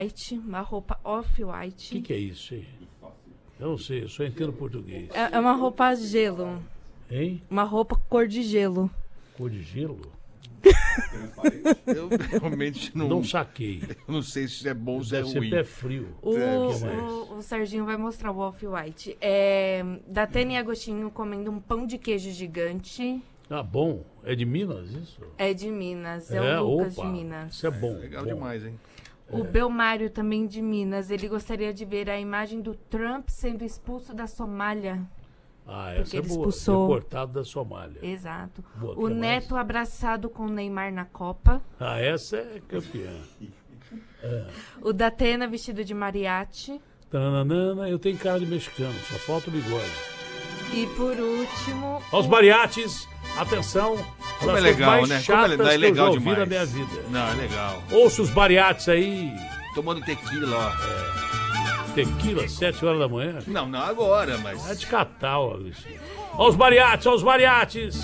uma roupa off-white. O que é isso aí? Eu não sei, eu só entendo português. É uma roupa gelo. Hein? Uma roupa cor de gelo. Cor de gelo? Eu realmente Não saquei. eu não sei se é bom ou se é Deve ser ruim. pé frio. O Serginho vai mostrar o off-white. Datena e Agostinho comendo um pão de queijo gigante. Ah, bom. É de Minas isso? É de Minas, é o Lucas de Minas. Isso é bom. Legal bom. demais, hein? O Belmário também de Minas. Ele gostaria de ver a imagem do Trump sendo expulso da Somália. Ah, Porque essa é ele boa. expulsou. Deportado da Somália. Exato. Boa, O que Neto mais? abraçado com o Neymar na Copa. Ah, essa é campeã. O Datena vestido de mariachi. Tananana, eu tenho cara de mexicano, só falta o bigode. E por último... Aos mariachis, atenção. Como das é coisas legal, mais né? Como chatas é que eu legal já ouvi demais. na minha vida. Não, é legal. Ouça os mariachis aí. Tomando tequila, ó. Tequila, 7 horas da manhã. Não, não agora, mas... É de catal, Agostinho. Aos mariachis, aos mariachis.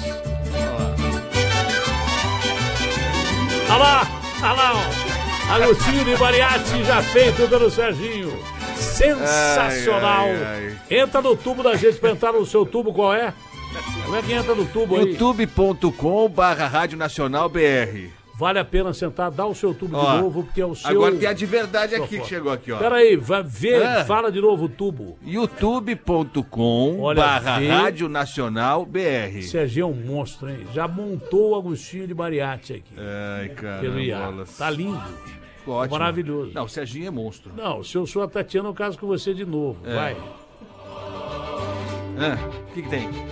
Olha lá, ó. Agostinho de mariachi já feito pelo Serginho. Sensacional. Ai, ai, Entra no tubo da gente pra entrar no seu tubo, qual é? Como é que entra no tubo aí? youtube.com/Rádio Nacional BR. Vale a pena sentar, dá o seu tubo Ó, de novo, porque é o seu... Agora tem a de verdade aqui Sua que foto. chegou aqui, ó. Peraí, vai ver, Ah. fala de novo o tubo. Olha, youtube.com/Rádio Nacional BR. Serginho é um monstro, hein? Já montou o Agostinho de mariachi aqui. Ai, cara. Pelo IA. Tá lindo. Ótimo. Maravilhoso. Não, o Serginho é monstro. Não, se eu sou a Tatiana, eu caso com você de novo. Vai. O que tem?